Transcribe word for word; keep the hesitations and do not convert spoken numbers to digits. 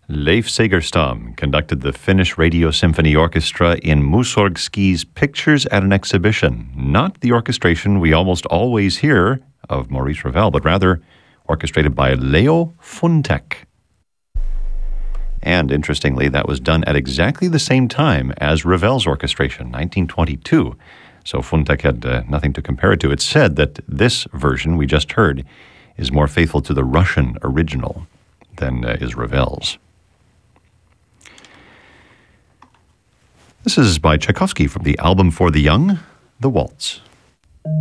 Leif Segerstam conducted the Finnish Radio Symphony Orchestra in Mussorgsky's Pictures at an Exhibition, not the orchestration we almost always hear of Maurice Ravel, but rather orchestrated by Leo Funtek. And interestingly, that was done at exactly the same time as Ravel's orchestration, nineteen twenty-two. So Funtek had uh, nothing to compare it to. It's said that this version we just heard is more faithful to the Russian original than uh, is Ravel's. This is by Tchaikovsky from the album for the young, The Waltz.